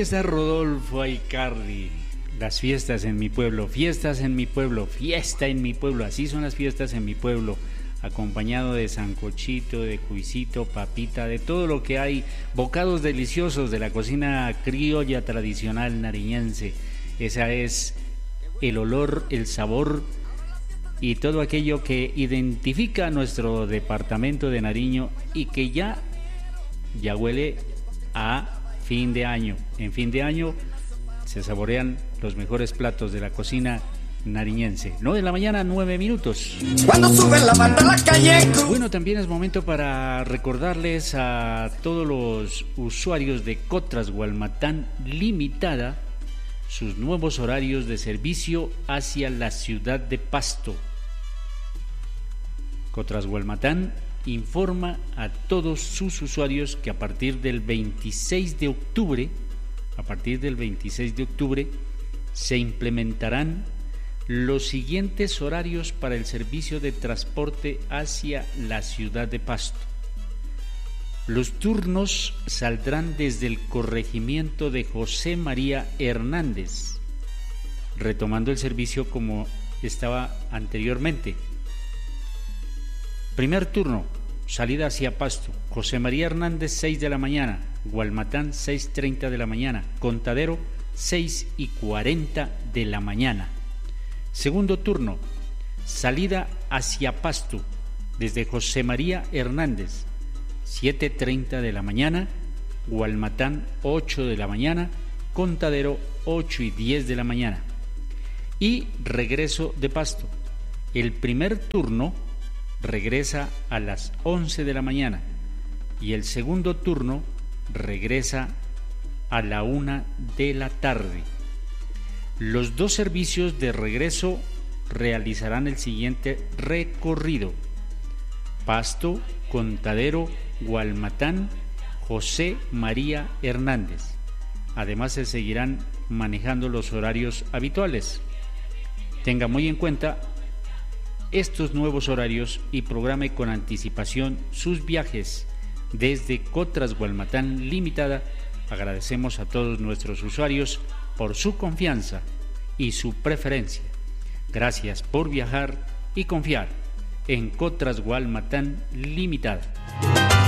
está Rodolfo Aicardi. Las fiestas en mi pueblo, fiestas en mi pueblo, fiesta en mi pueblo. Así son las fiestas en mi pueblo, acompañado de sancochito, de cuisito, papita, de todo lo que hay, bocados deliciosos de la cocina criolla tradicional nariñense. Esa es el olor, el sabor y todo aquello que identifica nuestro departamento de Nariño y que ya huele a fin de año. En fin de año se saborean los mejores platos de la cocina nariñense. 9 de la mañana, 9 minutos. Cuando sube la banda a la calle. Bueno, también es momento para recordarles a todos los usuarios de Cotras Gualmatán Limitada sus nuevos horarios de servicio hacia la ciudad de Pasto. Cotras Gualmatán informa a todos sus usuarios que a partir del 26 de octubre, se implementarán los siguientes horarios para el servicio de transporte hacia la ciudad de Pasto. Los turnos saldrán desde el corregimiento de José María Hernández, retomando el servicio como estaba anteriormente. Primer turno, salida hacia Pasto, José María Hernández 6 de la mañana, Gualmatán 6:30 de la mañana, Contadero 6:40 de la mañana. Segundo turno, salida hacia Pasto, desde José María Hernández 7:30 de la mañana, Gualmatán 8 de la mañana, Contadero 8:10 de la mañana. Y regreso de Pasto. El primer turno regresa a las 11 de la mañana y el segundo turno regresa a la 1 de la tarde. Los dos servicios de regreso realizarán el siguiente recorrido: Pasto, Contadero, Gualmatán, José María Hernández. Además se seguirán manejando los horarios habituales. Tenga muy en cuenta estos nuevos horarios y programe con anticipación sus viajes desde Cotras Gualmatán Limitada. Agradecemos a todos nuestros usuarios por su confianza y su preferencia. Gracias por viajar y confiar en Cotras Gualmatán Limitada.